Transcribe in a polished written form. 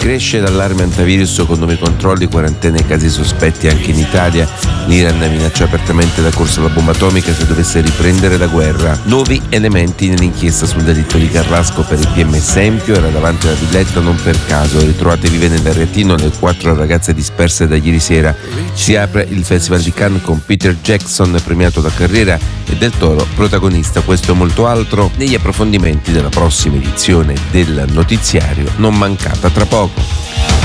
Cresce l'allarme antivirus con nuovi controlli, quarantene e casi sospetti anche in Italia. L'Iran minaccia apertamente la corsa alla bomba atomica se dovesse riprendere la guerra. Nuovi elementi nell'inchiesta sul delitto di Carrasco. Per il PM Sempio era davanti alla villetta non per caso. Ritrovate vive nell'Aretino le 4 ragazze disperse da ieri sera. Si apre il Festival di Cannes con Peter Jackson premiato da carriera e Del Toro protagonista. Questo e molto altro negli approfondimenti della prossima edizione del notiziario non mancata tra poco.